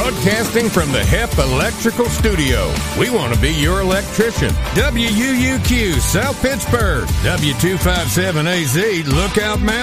Broadcasting from the HEP Electrical Studio. We want to be your electrician. WUUQ, South Pittsburgh. W257AZ, Lookout Mountain.